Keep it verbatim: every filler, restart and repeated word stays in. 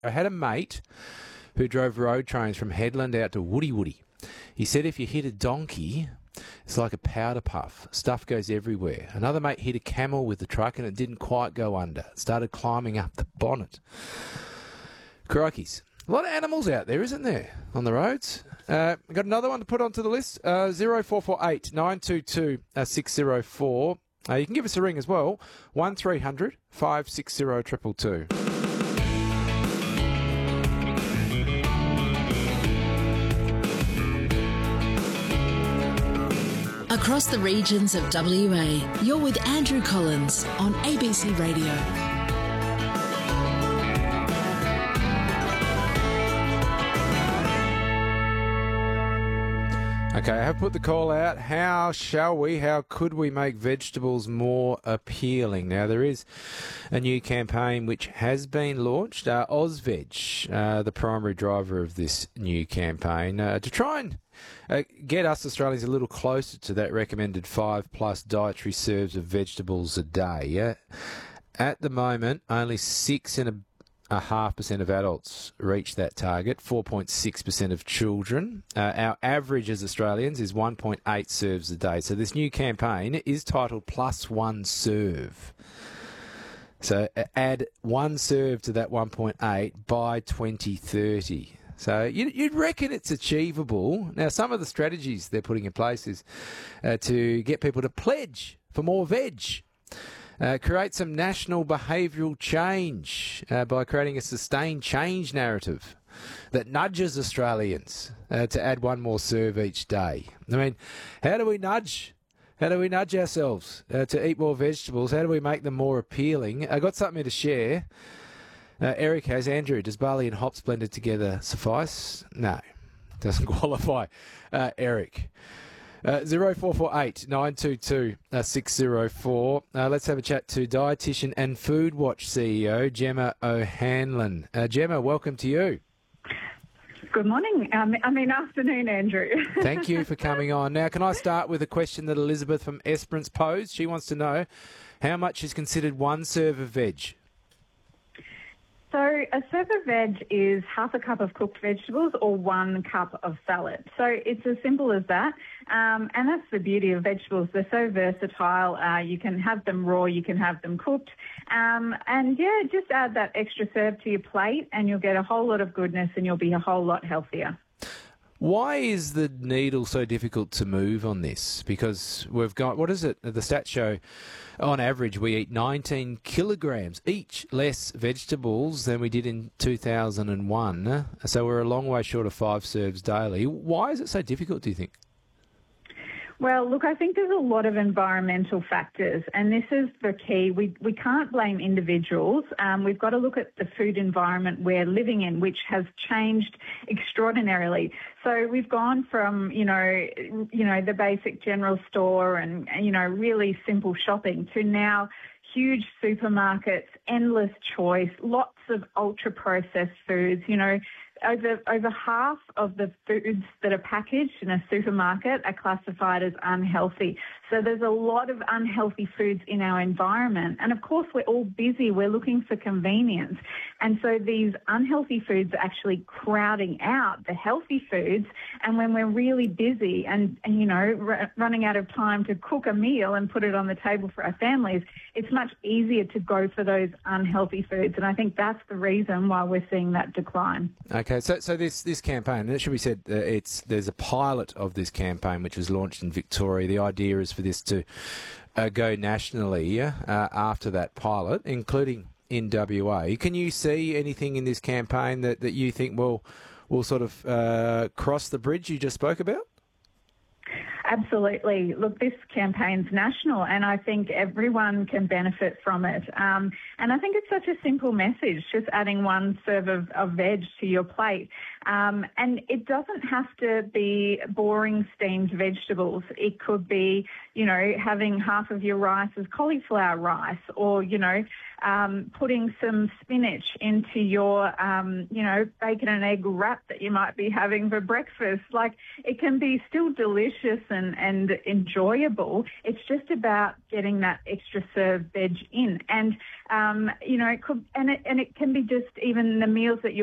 I had a mate who drove road trains from Headland out to Woody Woody. He said if you hit a donkey, it's like a powder puff. Stuff goes everywhere. Another mate hit a camel with the truck and it didn't quite go under. It started climbing up the bonnet. Crikeys. A lot of animals out there, isn't there, on the roads? Uh, we've got another one to put onto the list. Uh, zero four four eight nine two two six zero four. Uh, you can give us a ring as well. one three hundred five six zero two two two. Across the regions of W A, you're with Andrew Collins on A B C Radio. Okay, I have put the call out. How shall we, how could we make vegetables more appealing? Now, there is a new campaign which has been launched, uh, AusVeg, uh, the primary driver of this new campaign, uh, to try and uh, get us Australians a little closer to that recommended five-plus dietary serves of vegetables a day. Yeah? At the moment, only six and a a half percent of adults reach that target, four point six percent of children. Uh, our average as Australians is one point eight serves a day. So this new campaign is titled Plus One Serve. So uh, add one serve to that one point eight by twenty thirty. So you'd, you'd reckon it's achievable. Now, some of the strategies they're putting in place is uh, to get people to pledge for more veg. Uh, create some national behavioural change uh, by creating a sustained change narrative that nudges Australians uh, to add one more serve each day. I mean, how do we nudge? How do we nudge ourselves uh, to eat more vegetables? How do we make them more appealing? I got something to share. Uh, Eric has. Andrew, does barley and hops blended together suffice? No, doesn't qualify. Uh, Eric. Uh, zero four four eight nine two two six zero four. Uh, let's have a chat to dietitian and Food Watch C E O Gemma O'Hanlon. Uh, Gemma, welcome to you. Good morning. Um, I mean, afternoon, Andrew. Thank you for coming on. Now, can I start with a question that Elizabeth from Esperance posed? She wants to know how much is considered one serve of veg? So a serve of veg is half a cup of cooked vegetables or one cup of salad. So it's as simple as that. Um, and that's the beauty of vegetables. They're so versatile. Uh, you can have them raw, you can have them cooked. Um, and, yeah, just add that extra serve to your plate and you'll get a whole lot of goodness and you'll be a whole lot healthier. Why is the needle so difficult to move on this? Because we've got, what is it? The stats show on average we eat nineteen kilograms each less vegetables than we did in two thousand one. So we're a long way short of five serves daily. Why is it so difficult, do you think? Well, look, I think there's a lot of environmental factors, and this is the key. We we can't blame individuals. Um, we've got to look at the food environment we're living in, which has changed extraordinarily. So we've gone from, you know, you know, the basic general store and, you know, really simple shopping to now huge supermarkets, endless choice, lots of ultra-processed foods, you know. Over over half of the foods that are packaged in a supermarket are classified as unhealthy. So there's a lot of unhealthy foods in our environment. And of course, we're all busy. We're looking for convenience. And so these unhealthy foods are actually crowding out the healthy foods. And when we're really busy and, and you know, r- running out of time to cook a meal and put it on the table for our families, it's much easier to go for those unhealthy foods. And I think that's the reason why we're seeing that decline. Okay, so so this this campaign, and it should be said, uh, it's there's a pilot of this campaign which was launched in Victoria. The idea is for this to uh, go nationally uh, after that pilot, including in W A. Can you see anything in this campaign that, that you think will will sort of uh, cross the bridge you just spoke about? Absolutely. Look, this campaign's national and I think everyone can benefit from it. Um, and I think it's such a simple message, just adding one serve of, of veg to your plate. Um, and it doesn't have to be boring steamed vegetables. It could be, you know, having half of your rice as cauliflower rice or, you know, um, putting some spinach into your, um, you know, bacon and egg wrap that you might be having for breakfast. Like, it can be still delicious and and, and enjoyable. It's just about getting that extra serve veg in. And, um, you know, it could, and it, and it can be just even the meals that you